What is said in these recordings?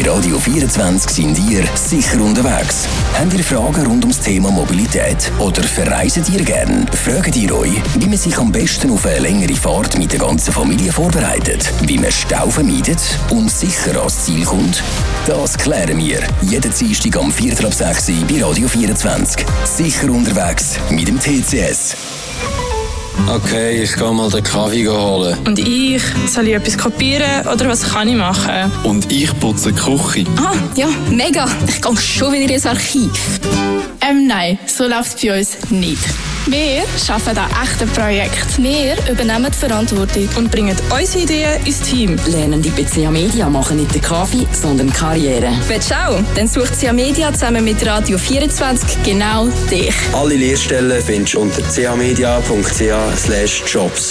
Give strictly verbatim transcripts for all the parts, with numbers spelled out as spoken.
Bei Radio vierundzwanzig sind ihr sicher unterwegs. Habt ihr Fragen rund ums Thema Mobilität oder verreisen ihr gerne? Fragt ihr euch, wie man sich am besten auf eine längere Fahrt mit der ganzen Familie vorbereitet, wie man Stau vermeidet und sicher ans Ziel kommt? Das klären wir jeden Dienstag am Viertel ab sechs bei Radio vierundzwanzig. Sicher unterwegs mit dem T C S. Okay, ich gehe mal den Kaffee holen. Und ich? Soll ich etwas kopieren oder was kann ich machen? Und ich putze die Küche. Ah, ja, mega. Ich gehe schon wieder ins Archiv. Ähm, nein, so läuft es bei uns nicht. Wir arbeiten an echten Projekten. Wir übernehmen die Verantwortung Und bringen unsere Ideen ins Team. Lernen die bei C A Media machen nicht den Kaffee, sondern Karriere. Willst du auch? Dann sucht C A Media zusammen mit Radio vierundzwanzig genau dich. Alle Lehrstellen findest du unter c a media punkt c a slash jobs.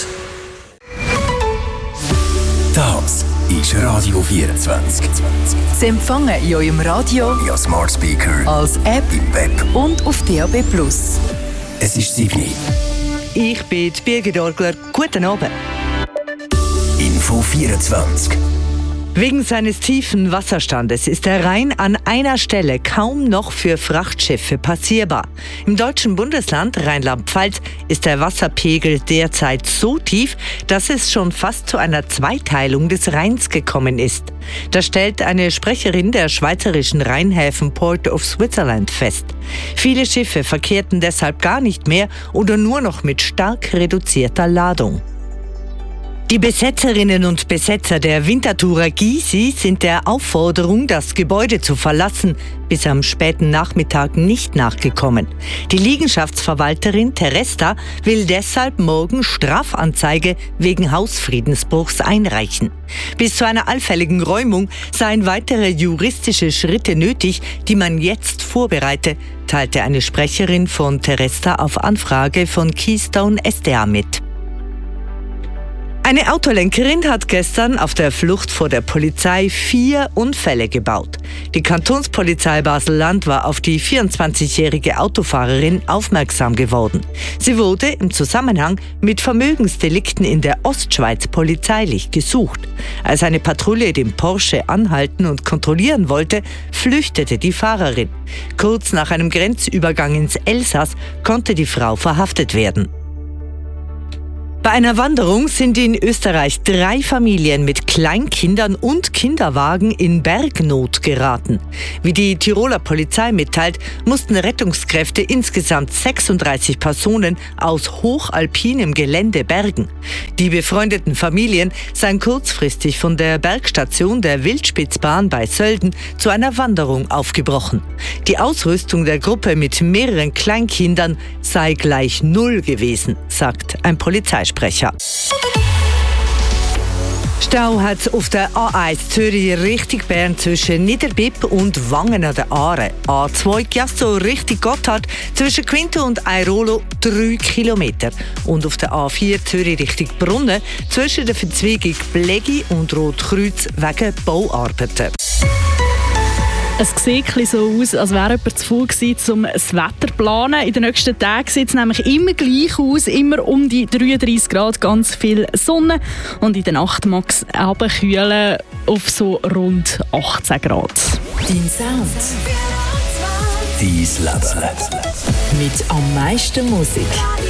Das ist Radio vierundzwanzig. Sie empfangen in eurem Radio, via Smart Speaker, als App im Web und auf D A B plus. Es ist sieben. Ich bin Birgit Orgler. Guten Abend. Info vierundzwanzig. Wegen seines tiefen Wasserstandes ist der Rhein an einer Stelle kaum noch für Frachtschiffe passierbar. Im deutschen Bundesland Rheinland-Pfalz ist der Wasserpegel derzeit so tief, dass es schon fast zu einer Zweiteilung des Rheins gekommen ist. Das stellt eine Sprecherin der schweizerischen Rheinhäfen Port of Switzerland fest. Viele Schiffe verkehrten deshalb gar nicht mehr oder nur noch mit stark reduzierter Ladung. Die Besetzerinnen und Besetzer der Winterthurer Gysi sind der Aufforderung, das Gebäude zu verlassen, bis am späten Nachmittag nicht nachgekommen. Die Liegenschaftsverwalterin Teresta will deshalb morgen Strafanzeige wegen Hausfriedensbruchs einreichen. Bis zu einer allfälligen Räumung seien weitere juristische Schritte nötig, die man jetzt vorbereite, teilte eine Sprecherin von Teresta auf Anfrage von Keystone S D A mit. Eine Autolenkerin hat gestern auf der Flucht vor der Polizei vier Unfälle gebaut. Die Kantonspolizei Basel-Land war auf die vierundzwanzigjährige Autofahrerin aufmerksam geworden. Sie wurde im Zusammenhang mit Vermögensdelikten in der Ostschweiz polizeilich gesucht. Als eine Patrouille den Porsche anhalten und kontrollieren wollte, flüchtete die Fahrerin. Kurz nach einem Grenzübergang ins Elsass konnte die Frau verhaftet werden. Bei einer Wanderung sind in Österreich drei Familien mit Kleinkindern und Kinderwagen in Bergnot geraten. Wie die Tiroler Polizei mitteilt, mussten Rettungskräfte insgesamt sechsunddreißig Personen aus hochalpinem Gelände bergen. Die befreundeten Familien seien kurzfristig von der Bergstation der Wildspitzbahn bei Sölden zu einer Wanderung aufgebrochen. Die Ausrüstung der Gruppe mit mehreren Kleinkindern sei gleich null gewesen, sagt ein Polizeisprecher. Stau hat es auf der A eins Zürich Richtung Bern zwischen Niederbipp und Wangen an der Aare. A zwei Chiasso Richtung Gotthard zwischen Quinto und Airolo drei Kilometer. Und auf der A vier Zürich Richtung Brunnen zwischen der Verzweigung Blegi und Rotkreuz wegen Bauarbeiten. Es sieht so aus, als wäre jemand zu faul gewesen, um das Wetter zu planen. In den nächsten Tagen sieht es nämlich immer gleich aus, immer um die dreiunddreißig Grad, ganz viel Sonne. Und in der Nacht mag es abkühlen auf so rund achtzehn Grad. Dein Sound. Dein Leben. Mit am meisten Musik.